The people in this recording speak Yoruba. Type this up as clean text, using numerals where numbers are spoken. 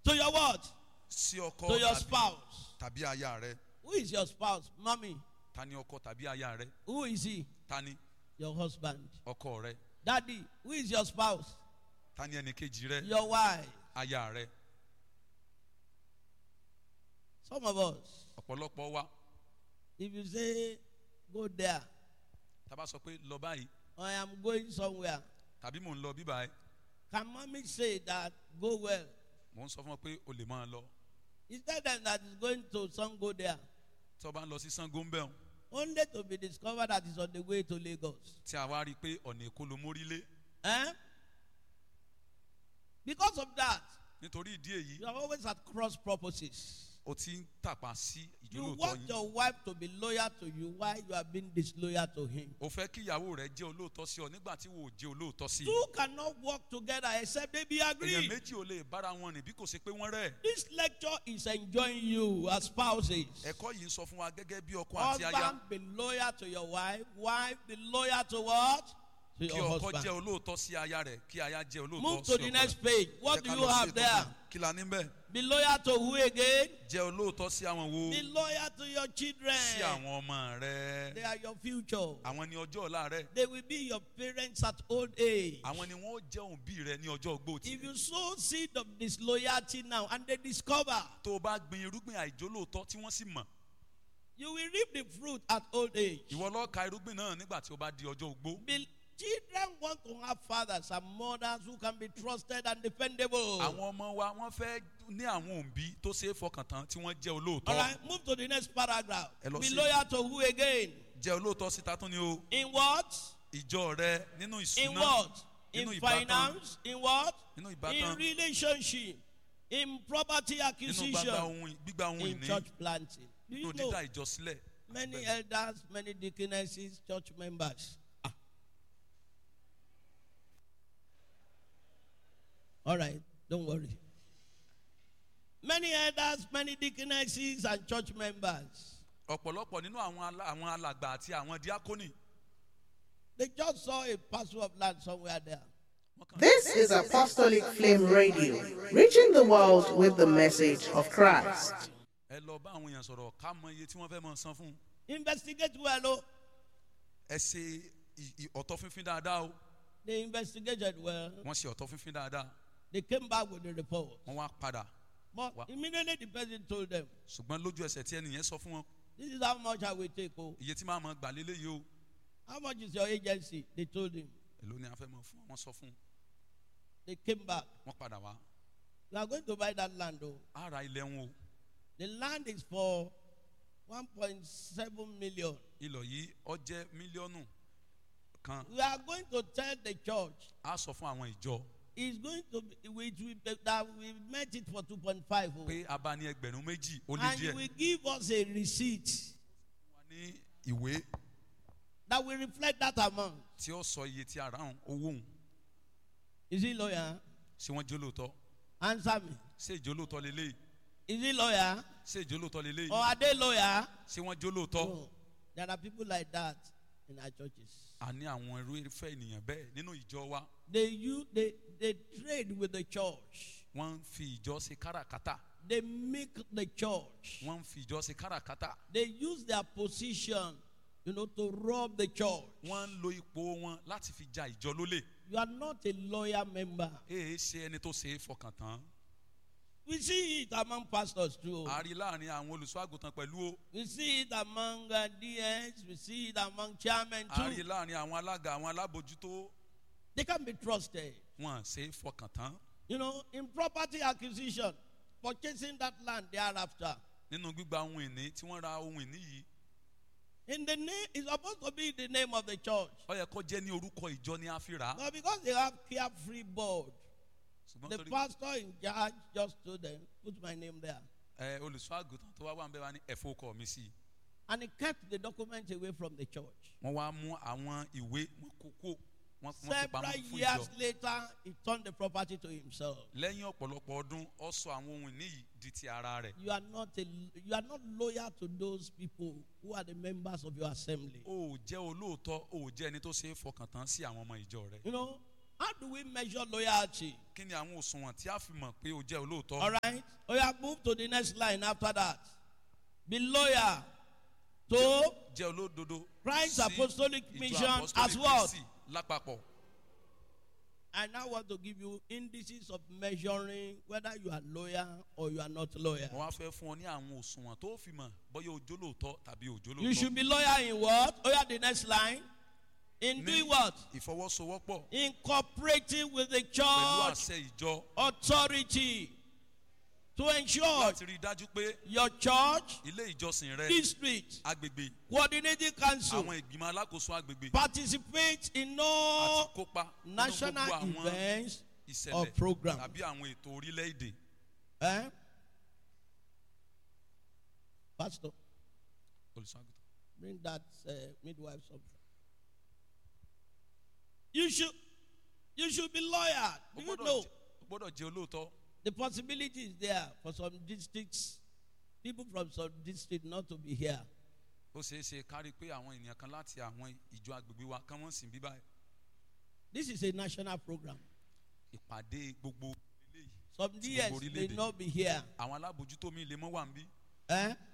To your what? Sí ọkọ To your spouse. tàbí aya rẹ. Who is your spouse? Mommy. Ta ni ọkọ tàbí aya rẹ? Who is he? Ta ni Your husband. ọkọ rẹ? Daddy. Who is your spouse? Ta ni ẹnìkejì rẹ? Your wife. Aya rẹ. Some of us, Ọ̀pọ̀lọpọ̀ wa if you say, go there, tá bá sọ pé lọ báyìí or I am going somewhere, tàbí mò ń lọ bíbáyìí, can mommy say that, go well? mò ń sọ fún ọ pé o lè máa lọ. Is that them that is going to some go there, Tí o bá ń lọ sí Ṣàngó ń bẹ̀rùn, only to be discovered that is on the way to Lagos? tí a wá rí i pé ọ̀nà Èkó ló mórí lé. Eh? Because of that, Nítorí ìdí èyí, you are always at cross purposes. o ti ń tàpá sí You ìjólóòtọ́ want yín. your wife to be loyal to you while you are being disloyal to him. O fẹ́ kí ìyàwó rẹ jẹ́ olóòótọ́ sí ọ nígbà tí wò ó jẹ́ olóòótọ́ sí i. Two cannot work together except they be Èèyàn agreed. méjì ò lè bára wọn rìn bí kò ṣe pé wọ́n rẹ̀. This lecture is enjoying you as spouses. Ẹ̀kọ́ yìí ń sọ fún wa gẹ́gẹ́ bí ọkọ àti aya. Husband, be loyal to your wife. Wife, be loyal to what? To Kí your ọkọ jẹ́ husband. olóòótọ́ sí aya rẹ̀, kí aya jẹ́ olóòótọ́ Move sí to the ọkọ next rẹ̀. page. What Jẹ́ do ká you lọ sí have ètò there? kan. Kí la ní bẹ́ẹ̀? Be loyal to who again? Jẹ́ olóòótọ́ sí àwọn wo? Be loyal to your children. Sí àwọn ọmọ rẹ. They are your future. Àwọn ni ọjọ́ ọ̀la rẹ. They will be your parents at old age. Àwọn ni wọ́n jẹ́ òbí rẹ ní ọjọ́ ogbó tí. If you sow seed of disloyalty now and they discover, Tó o bá gbin irúgbìn àìjólóòótọ́ tí wọ́n sì mọ̀, you will reap the fruit at old age. ìwọ ló ka irúgbìn náà nígbà tí o bá di ọjọ́ ogbó. Children want to have fathers and mothers who can be trusted and dependable. Àwọn ọmọ wa wọ́n fẹ́ ní àwọn òbí tó ṣe é fọkàn tán tí wọ́n jẹ́ olóòótọ́. All right, move to the next paragraph. Ẹ lọ Be sí- loyal to who again? Jẹ́ olóòótọ́ síta tún ni o. In what? Ìjọ rẹ nínú In ìṣúná. what? Nínú In ìbátan. finance? In what? Nínú In ìbátan. relationship? In property Nínú acquisition? gbígba ohun In ìní. church planting? Do you Nínú know dídá ìjọ sílẹ̀. many elders, many deaconesses, church members? All right, don't worry. Many elders, many deaconesses, and church members. Ọ̀pọ̀lọpọ̀ nínú àwọn alàgbà àti àwọn díákónì. They just saw a parcel of land somewhere there. This is Apostolic Flame Radio, reaching the world with the message of Christ. Ẹ lọ bá àwọn èèyàn sọ̀rọ̀ ká mọ iye tí wọ́n fẹ́ mọ san fún. Investigate well, oh. Ẹ ṣe ọ̀tọ̀ fínfín dáadáa o. They investigated well. Wọ́n ṣe ọ̀tọ̀ fínfín dáadáa. They came back with the report. Wọ́n wá padà. But Wow. immediately the person told them, Ṣùgbọ́n lójú ẹsẹ̀ tí ẹnìyẹn sọ fún wọn. this is how much I will take. Oh. Iye tí máa mọ gbà lélẹ́yìí o. How much is your agency? They told him. Èló ni a fẹ́ mọ fún wọn sọ fún. They came back. Wọ́n padà wá. We are going to buy that land. Oh. Á ra ilẹ̀ wọn o. The land is for 1.7 million. Ilọ̀ yìí ó jẹ́ mílíọ̀nù kan. We are going to tell the church. Á sọ fún àwọn ìjọ It's going to be, that we met it for 2.5. Oh. pé a bá ní ẹgbẹ̀rún méjì ó lé And you díẹ̀. will give us a receipt Wọ́n ní ìwé that will reflect that amount. tí ó sọ iye tí a rà hàn owó òun. Is he lawyer? Ṣé wọ́n jẹ́ olóòótọ́? Answer me. Ṣé ìjọ olóòótọ́ lélẹ́yìí? Is he lawyer? Ṣé ìjọ olóòótọ́ lélẹ́yìí? Or are they lawyer? Ṣé wọ́n jẹ́ olóòótọ́? No. There are people like that in our churches. A ní àwọn irúfẹ́ ènìyàn bẹ́ẹ̀ nínú ìjọ wa. They trade with the church. Wọ́n ń fi ìjọ ṣe káràkátà. They make the church. Wọ́n ń fi ìjọ ṣe káràkátà. They use their position, to rob the church. Wọ́n ń lo ipò wọn láti fi ja ìjọ lólè. You are not a lawyer member. Èé ṣe ẹni tó ṣe é fọkàn tán. We see it among pastors too. A rí láàrin àwọn olùṣọ́ àgùntàn pẹ̀lú o. We see it among DS. We see it among chairmen A rí too. láàrin àwọn alága àwọn alábòjútó. They can be trusted. Wọ́n ṣe é fọkàn tán. In property acquisition, purchasing that land thereafter. Nínú gbígba ohun ìní tí wọ́n ra ohun ìní yìí. In the name, it's supposed to be the name of the church. Ó yẹ kó jẹ́ ní orúkọ ìjọ ni a fi rà á. But because they have carefree board, Ṣùgbọ́n the torí pastor in charge just told them, put my name there. olùṣọ́ àgùntàn tó wá wà ń bẹ wá ní ẹ̀fọ́ ọkọ mi sí i. And he kept the document away from the church. Wọ́n wá mú àwọn ìwé wọn kókó wọ́n fi Several pamọ́ fún years ìjọ. later, he turned the property to himself. Lẹ́yìn ọ̀pọ̀lọpọ̀ ọdún ó sọ àwọn ohun ìní yìí di ti ara rẹ̀. You are not loyal to those people who are the members of your assembly. O ò jẹ́ olóòótọ́, o ò jẹ́ ẹni tó ṣe é fọkàn tán sí àwọn ọmọ ìjọ rẹ̀. How do we measure loyalty? Kí ni àwọn òṣùwọ̀n tí a fi mọ̀ pé o jẹ́ olóòótọ́? All right. Oh, yeah, move to the next line after that. Be loyal to Jẹ́ olódodo. Christ's sí apostolic ìjọ mission apostolic as what? Kristi lápapọ̀. I now want to give you indices of measuring whether you are loyal or you are not loyal. Mo wá fẹ́ fún ọ ní àwọn òṣùwọ̀n tó fi mọ̀ bóyá o jólóòótọ́ tàbí o jólóòótọ́. You should be loyal in what? Oh, yeah, the next line. In doing what? Ìfọwọ́sowọ́pọ̀. In cooperating with the Pẹ̀lú church àṣẹ ìjọ. authority to ensure Láti rí i dájú pé your church, ilé ìjọsìn rẹ, district, agbègbè, coordinating council àwọn ìgbìmọ̀ alákòóso agbègbè participate in all àti kópa nínú national gbogbo àwọn events or ìṣẹ̀lẹ̀ programs. tàbí àwọn ètò orílẹ̀-èdè. Eh? Pastor, Olùṣọ́àgùtàn. bring that midwife something. You should be loyal. Do you know O gbọ́dọ̀ jẹ́ olóòótọ́. the possibility is there for some districts, people from some district not to be here. Ó ṣeé ṣe kárí pé àwọn ènìyàn kan láti àwọn ìjọ agbègbè wa kán wọ́n sì ń bí báyìí. This is a national program. Ìpàdé gbogbo eléyìí. Some years may not be here. Àwọn alábòjútó mi lè mọ́ wà ń bí. Eh?